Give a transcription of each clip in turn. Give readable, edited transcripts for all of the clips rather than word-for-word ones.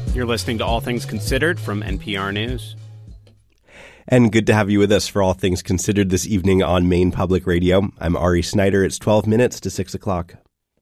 You're listening to All Things Considered from NPR News. And good to have you with us for All Things Considered this evening on Maine Public Radio. I'm Ari Snyder. It's 12 minutes to 6 o'clock.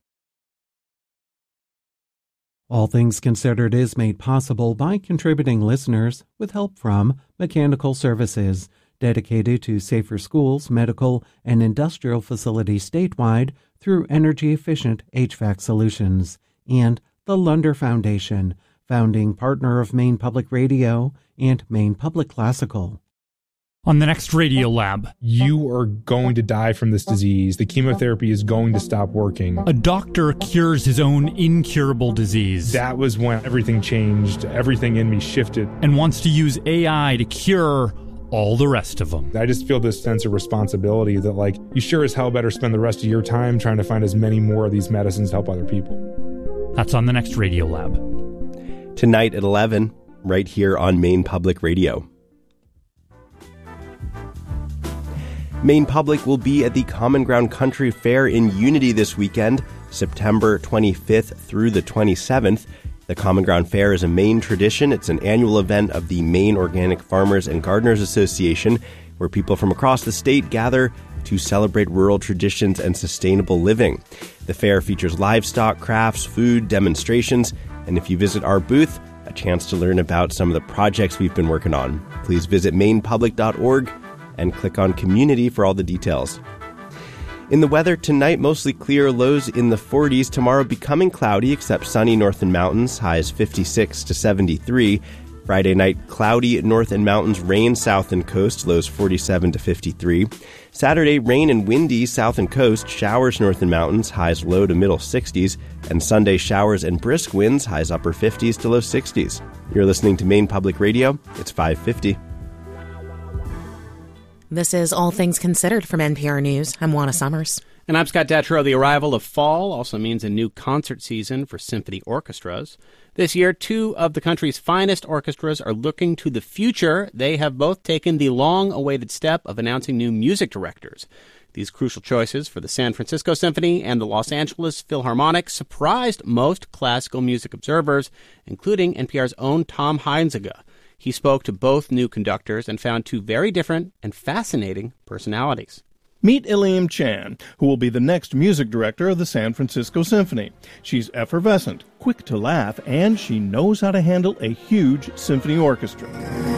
All Things Considered is made possible by contributing listeners with help from Mechanical Services, dedicated to safer schools, medical, and industrial facilities statewide through energy-efficient HVAC solutions, and the Lunder Foundation, founding partner of Maine Public Radio and Maine Public Classical. On the next Radio Lab, you are going to die from this disease. The chemotherapy is going to stop working. A doctor cures his own incurable disease. That was when everything changed. Everything in me shifted. And wants to use AI to cure all the rest of them. I just feel this sense of responsibility that, you sure as hell better spend the rest of your time trying to find as many more of these medicines to help other people. That's on the next Radio Lab. Tonight at 11, right here on Maine Public Radio. Maine Public will be at the Common Ground Country Fair in Unity this weekend, September 25th through the 27th. The Common Ground Fair is a Maine tradition. It's an annual event of the Maine Organic Farmers and Gardeners Association, where people from across the state gather to celebrate rural traditions and sustainable living. The fair features livestock, crafts, food, demonstrations, and if you visit our booth, a chance to learn about some of the projects we've been working on. Please visit mainepublic.org and click on Community for all the details. In the weather tonight, mostly clear, lows in the 40s. Tomorrow becoming cloudy, except sunny north and mountains, highs 56 to 73. Friday night, cloudy north and mountains, rain south and coast, lows 47 to 53. Saturday, rain and windy south and coast, showers north and mountains, highs low to middle 60s. And Sunday, showers and brisk winds, highs upper 50s to low 60s. You're listening to Maine Public Radio. It's 5:50. This is All Things Considered from NPR News. I'm Juana Summers. And I'm Scott Detrow. The arrival of fall also means a new concert season for symphony orchestras. This year, two of the country's finest orchestras are looking to the future. They have both taken the long-awaited step of announcing new music directors. These crucial choices for the San Francisco Symphony and the Los Angeles Philharmonic surprised most classical music observers, including NPR's own Tom Heinzega. He spoke to both new conductors and found two very different and fascinating personalities. Meet Elaine Chan, who will be the next music director of the San Francisco Symphony. She's effervescent, quick to laugh, and she knows how to handle a huge symphony orchestra.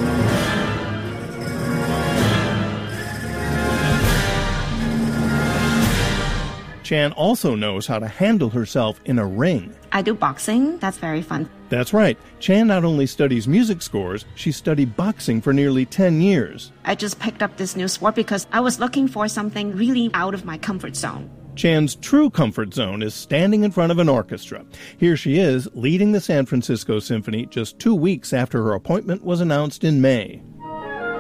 Chan also knows how to handle herself in a ring. I do boxing. That's very fun. That's right. Chan not only studies music scores, she studied boxing for nearly 10 years. I just picked up this new sport because I was looking for something really out of my comfort zone. Chan's true comfort zone is standing in front of an orchestra. Here she is, leading the San Francisco Symphony just 2 weeks after her appointment was announced in May.